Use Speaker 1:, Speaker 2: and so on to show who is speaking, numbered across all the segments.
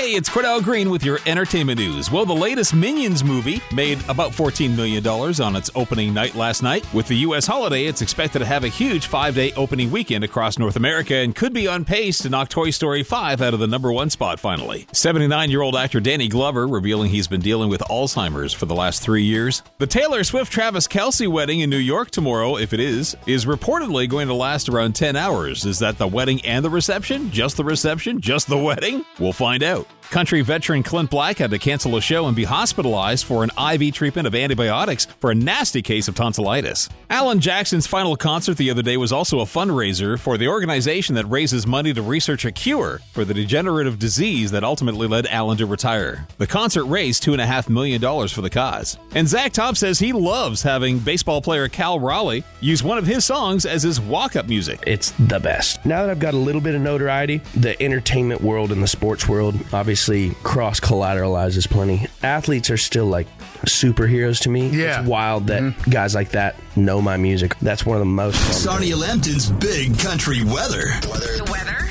Speaker 1: Hey, it's Cordell Green with your entertainment news. Well, the latest Minions movie made about $14 million on its opening night last night. With the U.S. holiday, it's expected to have a huge 5-day opening weekend across North America and could be on pace to knock Toy Story 5 out of the number one spot finally. 79-year-old actor Danny Glover revealing he's been dealing with Alzheimer's for the last 3 years. The Taylor Swift-Travis Kelce wedding in New York tomorrow, if it is reportedly going to last around 10 hours. Is that the wedding and the reception? Just the reception? Just the wedding? We'll find out. Country veteran Clint Black had to cancel a show and be hospitalized for an IV treatment of antibiotics for a nasty case of tonsillitis. Alan Jackson's final concert the other day was also a fundraiser for the organization that raises money to research a cure for the degenerative disease that ultimately led Alan to retire. The concert raised $2.5 million for the cause. And Zach Top says he loves having baseball player Cal Raleigh use one of his songs as his walk-up music.
Speaker 2: It's the best. Now that I've got a little bit of notoriety, the entertainment world and the sports world obviously cross-collateralizes plenty. Athletes are still like superheroes to me.
Speaker 3: Yeah.
Speaker 2: It's wild that guys like that know my music. That's one of the most fun.
Speaker 4: Sarnia Lambton's Big Country Weather.
Speaker 5: The weather.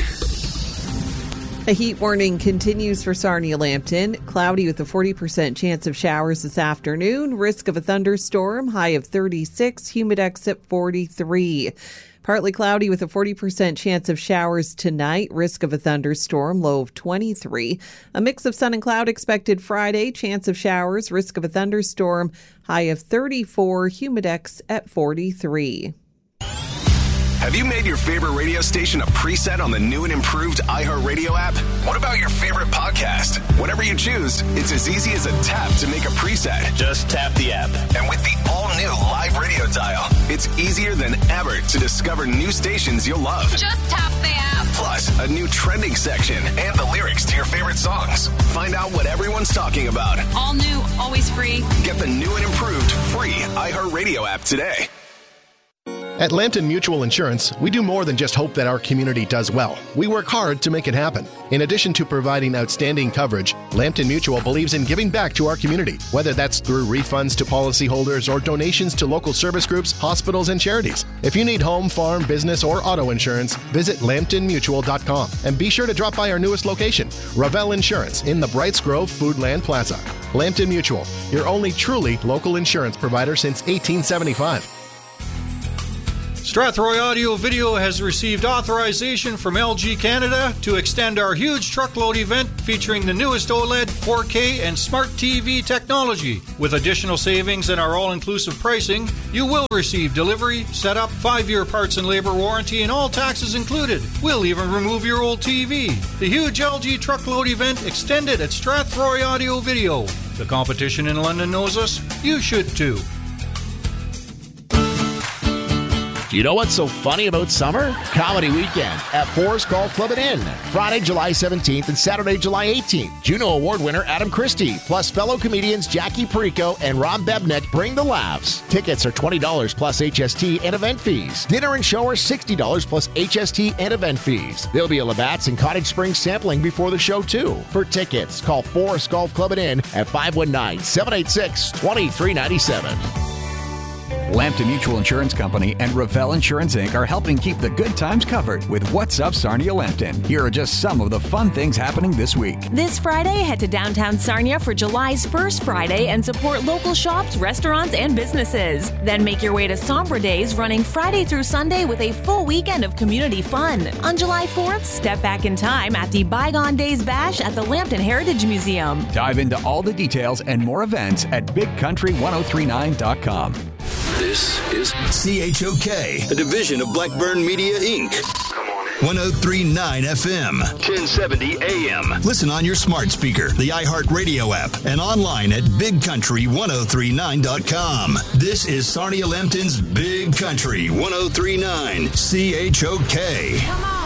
Speaker 5: A heat warning continues for Sarnia Lambton. Cloudy with a 40% chance of showers this afternoon. Risk of a thunderstorm. High of 36. Humidex at 43. Partly cloudy with a 40% chance of showers tonight. Risk of a thunderstorm, low of 23. A mix of sun and cloud expected Friday. Chance of showers, risk of a thunderstorm, high of 34. Humidex at 43.
Speaker 4: Have you made your favorite radio station a preset on the new and improved iHeartRadio app? What about your favorite podcast? Whatever you choose, it's as easy as a tap to make a preset.
Speaker 6: Just tap the app.
Speaker 4: And with the all-new live radio dial, it's easier than ever to discover new stations you'll love.
Speaker 7: Just tap the app.
Speaker 4: Plus, a new trending section and the lyrics to your favorite songs. Find out what everyone's talking about.
Speaker 7: All new, always free.
Speaker 4: Get the new and improved free iHeartRadio app today.
Speaker 3: At Lambton Mutual Insurance, we do more than just hope that our community does well. We work hard to make it happen. In addition to providing outstanding coverage, Lambton Mutual believes in giving back to our community, whether that's through refunds to policyholders or donations to local service groups, hospitals, and charities. If you need home, farm, business, or auto insurance, visit LambtonMutual.com and be sure to drop by our newest location, Ravel Insurance, in the Brights Grove Foodland Plaza. Lambton Mutual, your only truly local insurance provider since 1875.
Speaker 8: Strathroy Audio Video has received authorization from LG Canada to extend our huge truckload event featuring the newest OLED, 4K, and Smart TV technology. With additional savings and our all-inclusive pricing, you will receive delivery, setup, 5-year parts and labor warranty, and all taxes included. We'll even remove your old TV. The huge LG truckload event extended at Strathroy Audio Video. The competition in London knows us. You should too.
Speaker 9: Do you know what's so funny about summer? Comedy Weekend at Forest Golf Club and Inn. Friday, July 17th and Saturday, July 18th. Juno Award winner Adam Christie, plus fellow comedians Jackie Perico and Rob Bebnek bring the laughs. Tickets are $20 plus HST and event fees. Dinner and show are $60 plus HST and event fees. There'll be a Labatt's and Cottage Springs sampling before the show, too. For tickets, call Forest Golf Club and Inn at 519-786-2397.
Speaker 10: Lambton Mutual Insurance Company and Ravel Insurance Inc. are helping keep the good times covered with What's Up Sarnia Lambton. Here are just some of the fun things happening this week.
Speaker 11: This Friday, head to downtown Sarnia for July's first Friday and support local shops, restaurants, and businesses. Then make your way to Sombre Days, running Friday through Sunday with a full weekend of community fun. On July 4th, step back in time at the Bygone Days Bash at the Lambton Heritage Museum.
Speaker 10: Dive into all the details and more events at BigCountry1039.com.
Speaker 4: This is CHOK, a division of Blackburn Media, Inc. 103.9 FM, 1070 AM. Listen on your smart speaker, the iHeartRadio app, and online at BigCountry1039.com. This is Sarnia Lambton's Big Country 103.9 CHOK.
Speaker 7: Come on.